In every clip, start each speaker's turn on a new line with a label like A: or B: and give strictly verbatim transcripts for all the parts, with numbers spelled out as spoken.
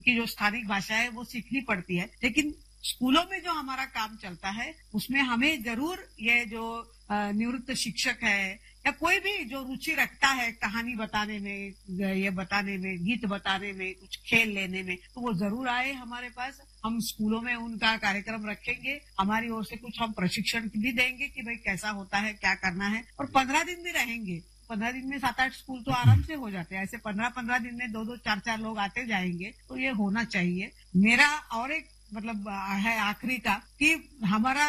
A: की जो स्थानिक भाषा है वो सीखनी पड़ती है। लेकिन स्कूलों में जो हमारा काम चलता है उसमें हमें जरूर ये जो निवृत्त शिक्षक है या कोई भी जो रुचि रखता है कहानी बताने में, ये बताने में, गीत बताने में, कुछ खेल लेने में, तो वो जरूर आए हमारे पास। हम स्कूलों में उनका कार्यक्रम रखेंगे, हमारी ओर से कुछ हम प्रशिक्षण भी देंगे कि भाई कैसा होता है, क्या करना है। और पंद्रह दिन भी रहेंगे, पंद्रह दिन में सात आठ स्कूल तो आराम से हो जाते हैं। ऐसे पंद्रह पंद्रह दिन में दो दो चार चार लोग आते जाएंगे, तो ये होना चाहिए। मेरा और एक मतलब है आखिरी का कि हमारा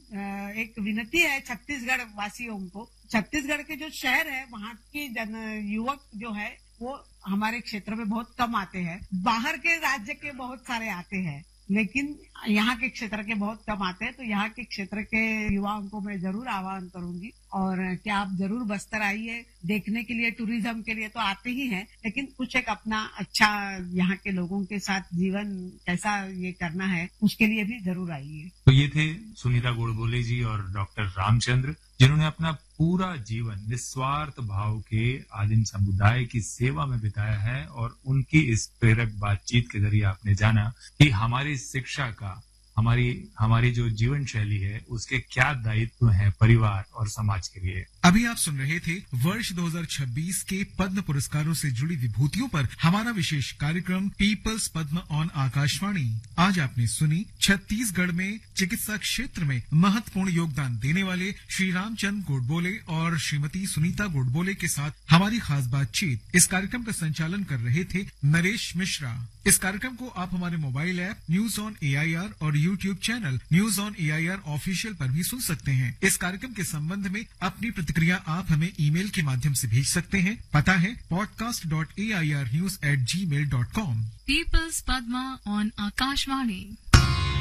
A: एक विनती है छत्तीसगढ़ वासियों को। छत्तीसगढ़ के जो शहर है वहाँ के जन युवक जो है वो हमारे क्षेत्र में बहुत कम आते हैं। बाहर के राज्य के बहुत सारे आते हैं, लेकिन यहाँ के क्षेत्र के बहुत कम आते हैं। तो यहाँ के क्षेत्र के युवाओं को मैं जरूर आह्वान करूंगी और क्या आप जरूर बस्तर आइए देखने के लिए, टूरिज्म के लिए तो आते ही हैं, लेकिन कुछ एक अपना अच्छा यहाँ के लोगों के साथ जीवन कैसा ये करना है उसके लिए भी जरूर आइए।
B: तो ये थे सुनीता गोडबोले जी और डॉक्टर रामचंद्र, जिन्होंने अपना पूरा जीवन निस्वार्थ भाव के आदिम समुदाय की सेवा में बिताया है। और उनकी इस प्रेरक बातचीत के जरिए आपने जाना कि हमारी शिक्षा का, हमारी हमारी जो जीवन शैली है उसके क्या दायित्व हैं परिवार और समाज के लिए।
C: अभी आप सुन रहे थे वर्ष दो हज़ार छब्बीस के पद्म पुरस्कारों से जुड़ी विभूतियों पर हमारा विशेष कार्यक्रम पीपल्स पद्म ऑन आकाशवाणी। आज आपने सुनी छत्तीसगढ़ में चिकित्सा क्षेत्र में महत्वपूर्ण योगदान देने वाले श्री रामचंद्र गोडबोले और श्रीमती सुनीता गोडबोले के साथ हमारी खास बातचीत। इस कार्यक्रम का संचालन कर रहे थे नरेश मिश्रा। इस कार्यक्रम को आप हमारे mobile app news on A I R और YouTube channel news on A I R official पर भी सुन सकते हैं। इस कार्यक्रम के संबंध में अपनी प्रतिक्रिया आप हमें ईमेल के माध्यम से भेज सकते हैं। पता है podcast dot A I R news at ji mail dot com.
D: Peoples Padma on Akashvani.